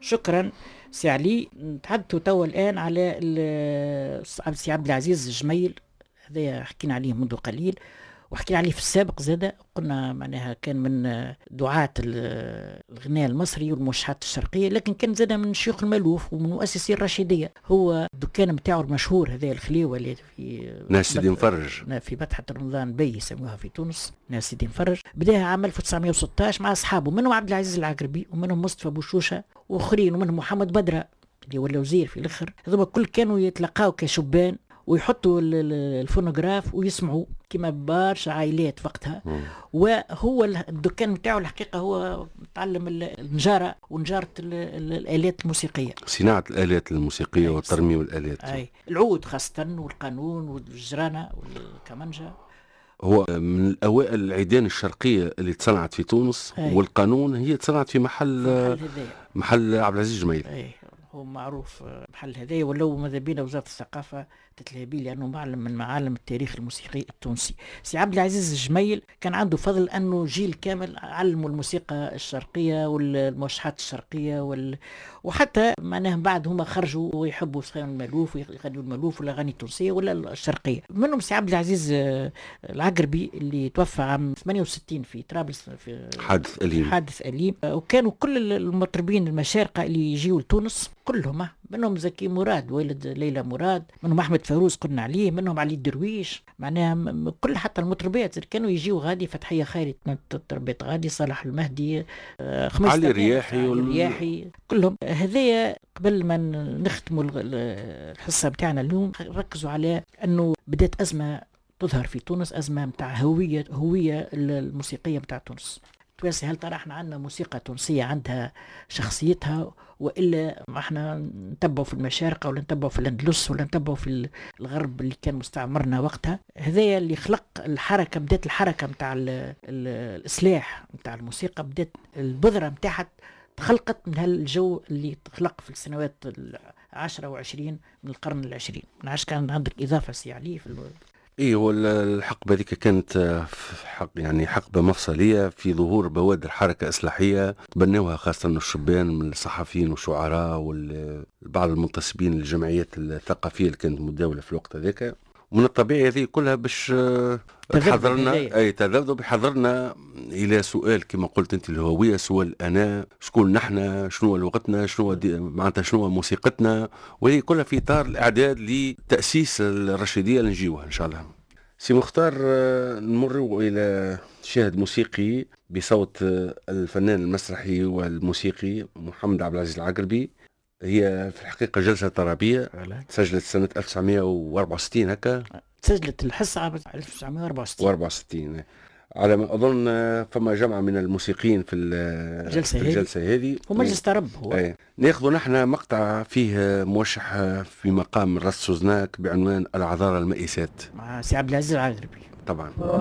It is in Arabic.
شكرا سي علي. نتحدثوا توا الآن على سي عبد العزيز الجميل. هذا حكينا عليه منذ قليل، وحكينا عليه في السابق زادة. قلنا معناها كان من دعاة الغناء المصري والموشحات الشرقية، لكن كان زادة من شيوخ المألوف ومن مؤسسي الرشيدية. هو الدكان متاعه المشهور هذا الخليوة اللي في ناس سيدي مفرج، في بتحة رمضان بي يسموها في تونس، ناس سيدي مفرج. بداها عام 1916 مع أصحابه، منهم عبد العزيز العقربي ومنهم مصطفى بوشوشة واخرين، ومنهم محمد بدرة اللي ولا وزير في الاخر. هذوما كل كانوا يتلقاو كشبان ويحطوا الفونوغراف ويسمعوا كما برشا عائلات وقتها. وهو الدكان نتاعو الحقيقه هو تعلم النجاره ونجاره الالات الموسيقيه، صناعه الالات الموسيقيه والترميم والالات، اي العود خاصه والقانون والجرانه والكمانجه. هو من الأوائل العيدان الشرقية اللي تصنعت في تونس. والقانون هي تصنعت في محل عبد العزيز جميل. هو معروف محل هدايا، ولو ماذا بينا وزارة الثقافة تتلهبي لأنه معلم من معالم التاريخ الموسيقي التونسي. سي عبد العزيز الجميل كان عنده فضل أنه جيل كامل علموا الموسيقى الشرقية والموشحات الشرقية وحتى معناه بعد هما خرجوا ويحبوا المألوف ويغنوا المألوف والأغاني التونسية ولا الشرقية. منهم سي عبد العزيز العقربي اللي توفى عام 68 في طرابلس في حادث أليم. وكانوا كل المطربين المشارقة اللي يجيوا لتونس كلهم، منهم زكي مراد والد ليلى مراد، منهم احمد فاروز قلنا عليه، منهم علي الدرويش، معناها كل حتى المطربات كانوا يجيوا غادي. فتحيه خيري تربيت غادي، صلاح المهدي، علي الرياحي كلهم. هذايا قبل ما نختموا الحصه بتاعنا اليوم ركزوا على انه بدات ازمه تظهر في تونس، ازمه متاع هويه الموسيقيه متاع تونس. هل ترى احنا عندنا موسيقى تونسية عندها شخصيتها، وإلا احنا نتبعوا في المشارقة ولا نتبعوا في الأندلس ولا نتبعوا في الغرب اللي كان مستعمرنا وقتها؟ هذا اللي خلق الحركة، بدأت الحركة متاع الإصلاح متاع الموسيقى، بدأت البذرة متاعها تخلقت من هالجو اللي تخلق في السنوات 10 و20 من القرن العشرين. نعرفش كان عندك إضافة سي علي في ايه. هو الحقبه هذيك كانت حقبه مفصليه في ظهور بوادر حركه اصلاحيه تبنوها خاصه الشبان من الصحفيين والشعراء وبعض المنتسبين للجمعيات الثقافيه اللي كانت متداوله في الوقت هذاك. ومن الطبيعي هذه كلها باش تذبذب بحضرنا الى سؤال كما قلت انت الهويه، سؤال انا شكون نحن، شنو لغتنا، شنو معناتها شنو موسيقتنا، وهي كلها في اطار الاعداد لتاسيس الرشيديه اللي نجيوها ان شاء الله. سي مختار، نمر الى شاهد موسيقي بصوت الفنان المسرحي والموسيقي محمد عبد العزيز العقربي. هي في الحقيقه جلسه طربيه سجلت سنه 1964 هكا. سجلت الحصة عام 1964 على ما أظن. فما جمعة من الموسيقيين في الجلسة هذه ومجلس ترب. هو ناخذ نحن مقطع فيه موشح في مقام راس سوزناك بعنوان العذارى المائسات مع سي عبد العزيز العقربي طبعا.